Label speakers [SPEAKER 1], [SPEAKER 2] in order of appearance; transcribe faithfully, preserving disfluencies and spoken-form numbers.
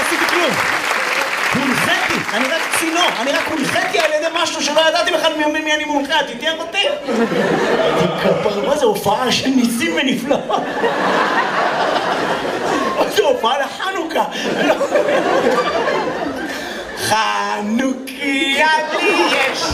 [SPEAKER 1] עשיתי כלום. הונחתי, אני רק צינור, אני רק הונחתי על ידי משהו שלא ידעתי בכלל מי אני מונחה, תתייך אותי? כפר, מה זה הופעה של ניסים ונפלאות? מה זה הופעה לחנוכה? חנוכיה לי יש